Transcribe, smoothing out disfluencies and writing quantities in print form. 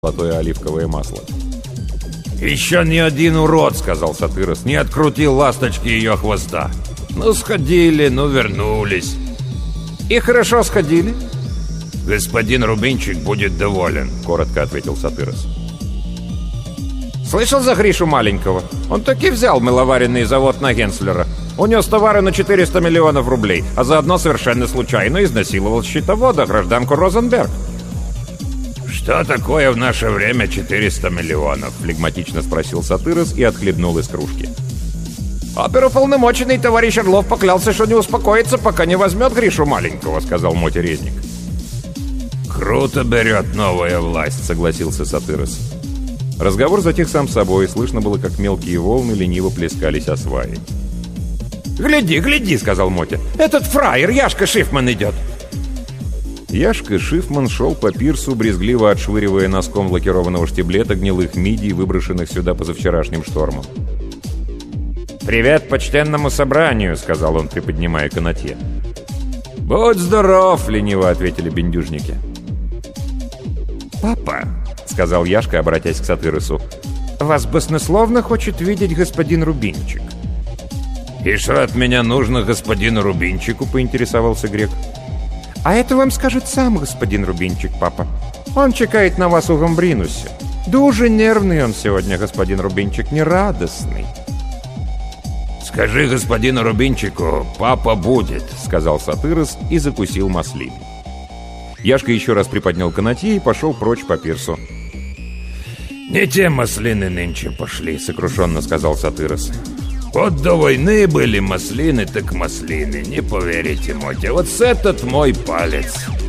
золотое оливковое масло. «Еще ни один урод, — сказал Сатырос, — не открутил ласточки ее хвоста. Ну, сходили, ну, вернулись». «И хорошо сходили?» «Господин Рубинчик будет доволен», — коротко ответил Сатырос. «Слышал за Гришу маленького? Он таки взял мыловаренный завод на Генслера. Унес товары на 400 миллионов рублей, а заодно совершенно случайно изнасиловал счетовода, гражданку Розенберг». «Что такое в наше время 400 миллионов?» — флегматично спросил Сатырос и отхлебнул из кружки. «Оперуполномоченный товарищ Орлов поклялся, что не успокоится, пока не возьмет Гришу маленького», — сказал Мотя Резник. «Круто берет новая власть», — согласился Сатырос. Разговор затих сам собой, слышно было, как мелкие волны лениво плескались о сваи. «Гляди, гляди», — сказал Мотя, — «этот фраер Яшка Шифман идет». Яшка Шифман шел по пирсу, брезгливо отшвыривая носком лакированного штиблета гнилых мидий, выброшенных сюда позавчерашним штормом. «Привет почтенному собранию», — сказал он, приподнимая канатье. «Будь здоров», — лениво ответили бендюжники. «Папа», — сказал Яшка, обратясь к Сатыросу, — «вас баснословно хочет видеть господин Рубинчик». «И что от меня нужно господину Рубинчику?» — поинтересовался грек. «А это вам скажет сам господин Рубинчик, папа. Он чекает на вас у Гамбринусе. Дуже нервный он сегодня, господин Рубинчик, нерадостный». «Скажи господину Рубинчику, папа будет», — сказал Сатырос и закусил маслины. Яшка еще раз приподнял канатье и пошел прочь по пирсу. «Не те маслины нынче пошли», — сокрушенно сказал Сатырос. «Вот до войны были маслины, так маслины, не поверите, Мотя, вот с этот мой палец».